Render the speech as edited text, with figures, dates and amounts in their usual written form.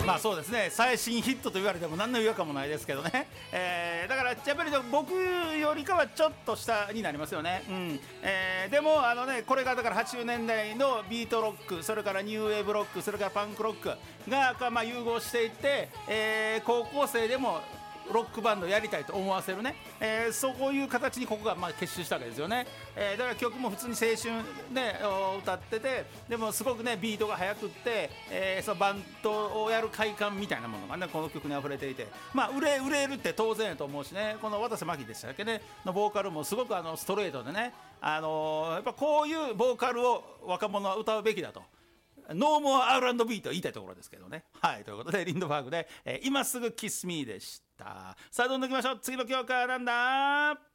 まあそうですね、最新ヒットと言われても何の違和感もないですけどね、だからやっぱり僕よりかはちょっと下になりますよね、でもこれがだから80年代のビートロック、それからニューウェーブロック、それからパンクロックがまあ融合していって、高校生でもロックバンドやりたいと思わせるね、そういう形にここがまあ結集したわけですよね、だから曲も普通に青春で歌ってて、でもすごくねビートが速くって、そのバンドをやる快感みたいなものがねこの曲に溢れていて、まあ売れるって当然やと思うしね、この渡瀬真希でしたっけねのボーカルもすごくストレートでね、やっぱこういうボーカルを若者は歌うべきだと。ノーモア R&B と言いたいところですけどね。はい、ということでリンドバーグで、今すぐキスミーでした。さあどんどんいきましょう。次の教科はなんだ。